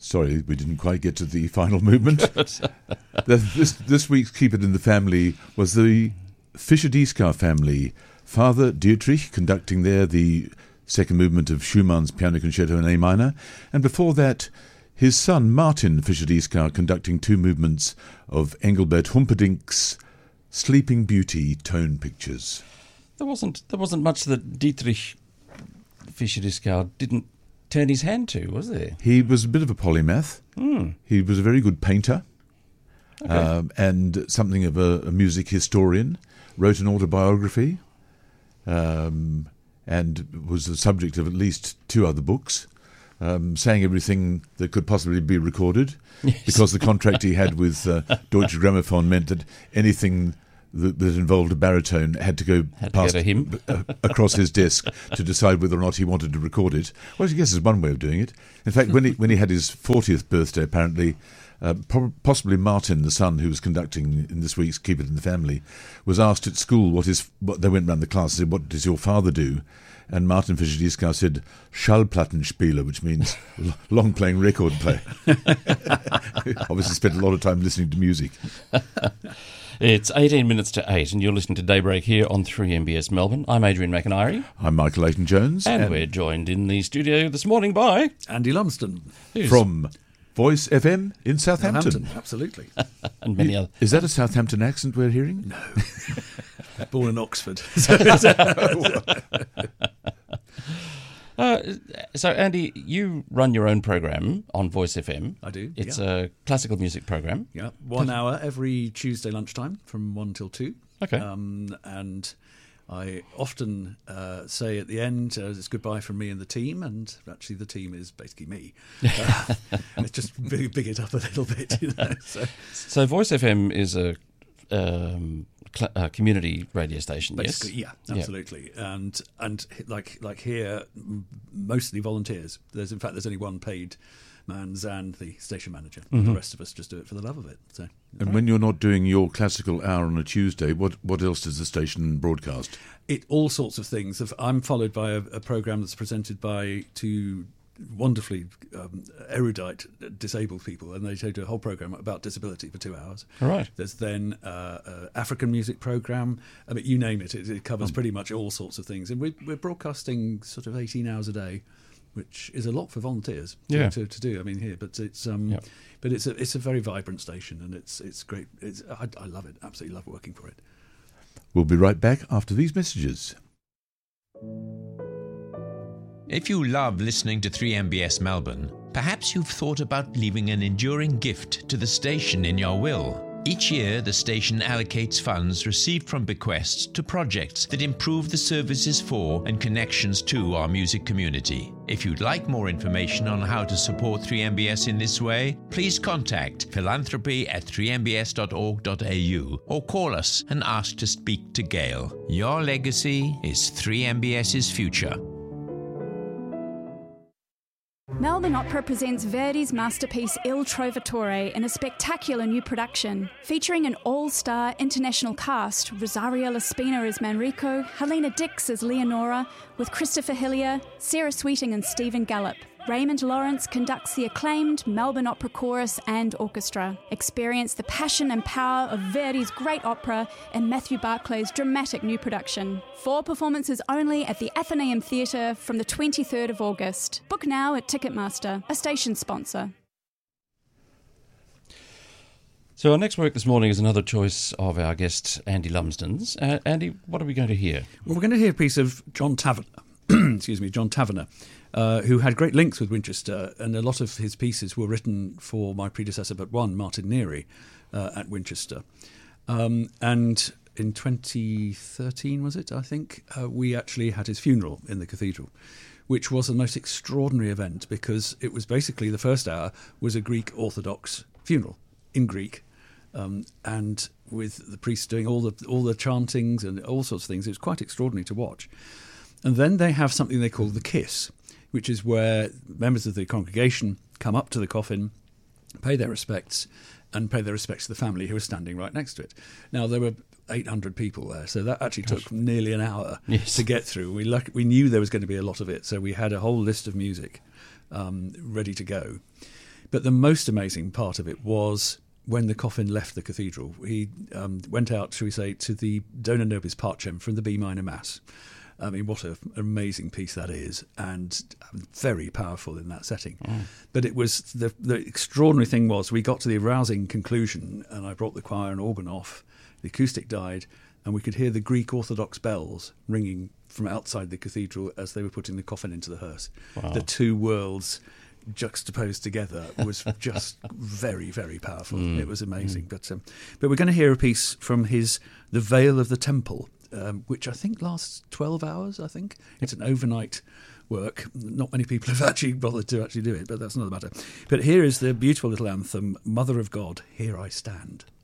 Sorry, we didn't quite get to the final movement. This week's Keep It in the Family was the Fischer-Dieskau family. Father Dietrich conducting there the second movement of Schumann's Piano Concerto in A minor, and before that his son Martin Fischer-Dieskau conducting two movements of Engelbert Humperdinck's Sleeping Beauty tone pictures. There wasn't much that Dietrich Fischer-Dieskau didn't turn his hand to, was there? He was a bit of a polymath. He was a very good painter, and something of a music historian. Wrote an autobiography, and was the subject of at least two other books. Sang everything that could possibly be recorded, because the contract he had with Deutsche Grammophon meant that anything that involved a baritone had to go past him across his desk to decide whether or not he wanted to record it. Well, I guess is one way of doing it. In fact, when he had his 40th birthday, apparently, possibly Martin, the son who was conducting in this week's Keep It in the Family, was asked at school what they went round the class and said, "What does your father do?" And Martin Fischer-Dieskau said, "Schallplattenspieler," which means long-playing record player. Obviously spent a lot of time listening to music. It's 18 minutes to 8 and you're listening to Daybreak here on 3MBS Melbourne. I'm Adrian McIntyre. I'm Michael Leighton-Jones. And we're joined in the studio this morning by Andy Lumsden. From Voice FM in Southampton. Absolutely. And many other. Is that a Southampton accent we're hearing? No. Born in Oxford. So, Andy, you run your own program on Voice FM. I do. It's a classical music program. Yeah, 1 hour every Tuesday lunchtime from 1 till 2. Okay. And I often say at the end, it's goodbye from me and the team, and actually the team is basically me. It's just really big it up a little bit, you know. So Voice FM is a community radio station, basically, yes? Yeah, absolutely. Yeah. And like here, mostly volunteers. There's only one paid man, Zan, the station manager. The rest of us just do it for the love of it. So. And when you're not doing your classical hour on a Tuesday, what else does the station broadcast? All sorts of things. I'm followed by a programme that's presented by two wonderfully erudite disabled people, and they do a whole programme about disability for 2 hours. All right. There's then an African music programme. I mean, you name it. It covers pretty much all sorts of things. And we're broadcasting sort of 18 hours a day, which is a lot for volunteers to do. I mean, here, but it's but it's a very vibrant station, and it's great. I love it. Absolutely love working for it. We'll be right back after these messages. If you love listening to 3MBS Melbourne, perhaps you've thought about leaving an enduring gift to the station in your will. Each year, the station allocates funds received from bequests to projects that improve the services for and connections to our music community. If you'd like more information on how to support 3MBS in this way, please contact philanthropy@3mbs.org.au or call us and ask to speak to Gail. Your legacy is 3MBS's future. Melbourne Opera presents Verdi's masterpiece Il Trovatore in a spectacular new production, featuring an all-star international cast: Rosario Laspina as Manrico, Helena Dix as Leonora, with Christopher Hillier, Sarah Sweeting and Stephen Gallup. Raymond Lawrence conducts the acclaimed Melbourne Opera Chorus and Orchestra. Experience the passion and power of Verdi's great opera in Matthew Barclay's dramatic new production. 4 performances only at the Athenaeum Theatre from the 23rd of August. Book now at Ticketmaster, a station sponsor. So our next work this morning is another choice of our guest, Andy Lumsden's. Andy, what are we going to hear? Well, we're going to hear a piece of John Tavener. John Tavener. Who had great links with Winchester, and a lot of his pieces were written for my predecessor but one, Martin Neary, at Winchester. And in 2013, was it, I think, we actually had his funeral in the cathedral, which was the most extraordinary event, because it was basically the first hour was a Greek Orthodox funeral in Greek, and with the priest doing all the chantings and all sorts of things. It was quite extraordinary to watch. And then they have something they call the kiss, which is where members of the congregation come up to the coffin, pay their respects, and pay their respects to the family who are standing right next to it. Now, there were 800 people there, so that actually took nearly an hour to get through. We knew there was going to be a lot of it, so we had a whole list of music ready to go. But the most amazing part of it was when the coffin left the cathedral. He went out, shall we say, to the Dona Nobis Pacem from the B minor Mass. I mean, what an amazing piece that is, and very powerful in that setting. But it was the extraordinary thing was we got to the arousing conclusion, and I brought the choir and organ off. The acoustic died, and we could hear the Greek Orthodox bells ringing from outside the cathedral as they were putting the coffin into the hearse. Wow. The two worlds juxtaposed together was just very, very powerful. It was amazing. But we're going to hear a piece from his The Veil of the Temple, which I think lasts 12 hours, I think. It's an overnight work. Not many people have actually bothered to actually do it, but that's another matter. But here is the beautiful little anthem, Mother of God, Here I Stand.